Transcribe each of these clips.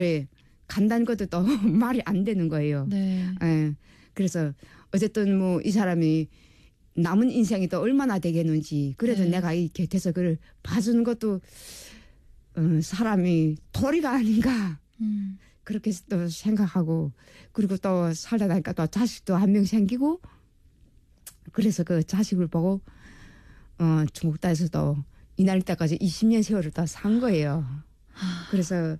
간다는 것도 또 말이 안 되는 거예요. 네. 예. 그래서 어쨌든 뭐 이 사람이 남은 인생이 또 얼마나 되겠는지 그래도 네. 내가 이 곁에서 그걸 봐주는 것도 사람이 도리가 아닌가 그렇게 또 생각하고 그리고 또 살다 나니까 또 자식도 한 명 생기고 그래서 그 자식을 보고 중국 땅에서도 이날 때까지 20년 세월을 다 산 거예요. 그래서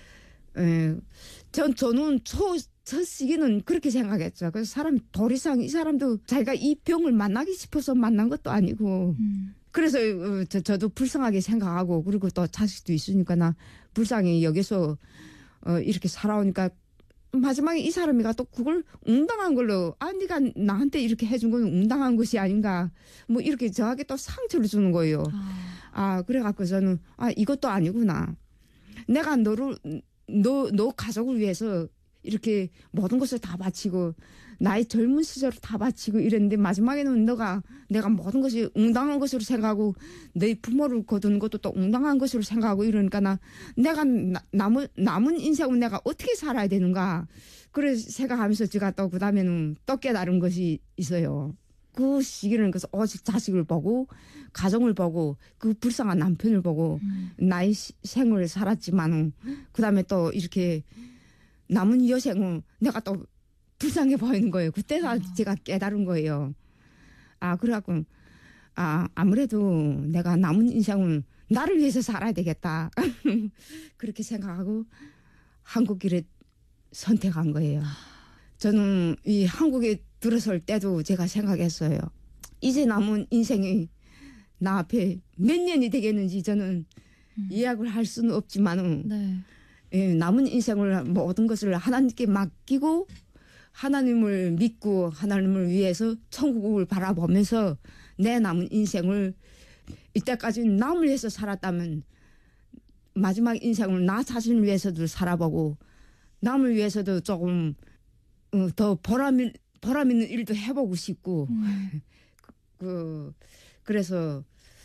저는 첫 시기는 그렇게 생각했죠. 그래서 사람이 도리상 이 사람도 자기가 이 병을 만나기 싶어서 만난 것도 아니고 그래서 저도 불쌍하게 생각하고 그리고 또 자식도 있으니까 나 불쌍히 여기서 이렇게 살아오니까 마지막에 이 사람이가 또 그걸 웅당한 걸로 네가 나한테 이렇게 해준 건 웅당한 것이 아닌가 뭐 이렇게 저에게 또 상처를 주는 거예요. 그래갖고 저는 이것도 아니구나. 내가 너 가족을 위해서 이렇게 모든 것을 다 바치고 나의 젊은 시절을 다 바치고 이랬는데 마지막에는 내가 모든 것이 웅당한 것으로 생각하고 내 부모를 거두는 것도 또 웅당한 것으로 생각하고 이러니까 내가 남은 인생은 내가 어떻게 살아야 되는가 그래서 생각하면서 제가 또 그다음에는 또 깨달은 것이 있어요. 그 시기는 그래서 오직 자식을 보고 가정을 보고 그 불쌍한 남편을 보고 나의 생을 살았지만 그다음에 또 이렇게 남은 여생은 내가 또 불쌍해 보이는 거예요. 그때 제가 깨달은 거예요. 그래갖고 아무래도 내가 남은 인생은 나를 위해서 살아야 되겠다. 그렇게 생각하고 한국 길을 선택한 거예요. 저는 이 한국에 들어설 때도 제가 생각했어요. 이제 남은 인생이 나 앞에 몇 년이 되겠는지 저는 예약을 할 수는 없지만은 네. 남은 인생을 모든 것을 하나님께 맡기고 하나님을 믿고 하나님을 위해서 천국을 바라보면서 내 남은 인생을 이때까지 남을 위해서 살았다면 마지막 인생을 나 자신을 위해서도 살아보고 남을 위해서도 조금 더 보람 있는 일도 해보고 싶고 그래서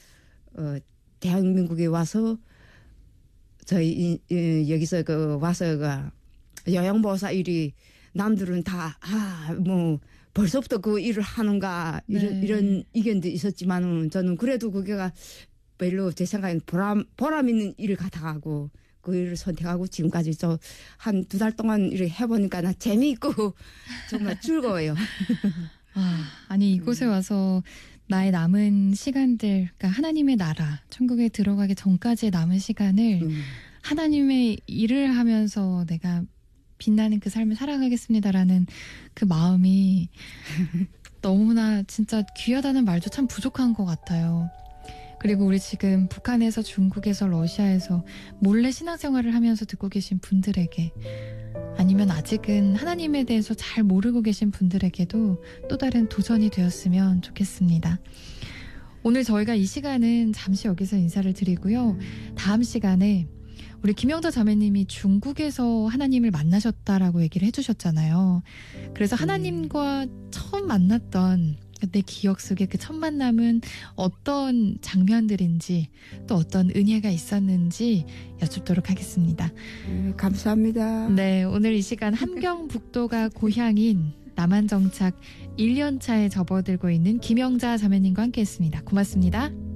대한민국에 와서 저희 여기서 와서가 요양보호사 일이 남들은 다 뭐 벌써부터 그 일을 하는가 이런 의견도 있었지만은 저는 그래도 그게가 별로 제 생각엔 보람 있는 일을 같아가고 그 일을 선택하고 지금까지 저 한 2달 동안 일을 해보니까 나 재미있고 정말 즐거워요. 아니 이곳에 와서 나의 남은 시간들, 그러니까 하나님의 나라, 천국에 들어가기 전까지의 남은 시간을 하나님의 일을 하면서 내가 빛나는 그 삶을 살아가겠습니다라는 그 마음이 너무나 진짜 귀하다는 말도 참 부족한 것 같아요. 그리고 우리 지금 북한에서 중국에서 러시아에서 몰래 신앙생활을 하면서 듣고 계신 분들에게 아니면 아직은 하나님에 대해서 잘 모르고 계신 분들에게도 또 다른 도전이 되었으면 좋겠습니다. 오늘 저희가 이 시간은 잠시 여기서 인사를 드리고요. 다음 시간에 우리 김영자 자매님이 중국에서 하나님을 만나셨다라고 얘기를 해주셨잖아요. 그래서 하나님과 처음 만났던 내 기억 속에 그 첫 만남은 어떤 장면들인지 또 어떤 은혜가 있었는지 여쭙도록 하겠습니다. 감사합니다. 네, 오늘 이 시간 함경북도가 고향인 남한정착 1년차에 접어들고 있는 김영자 자매님과 함께했습니다. 고맙습니다.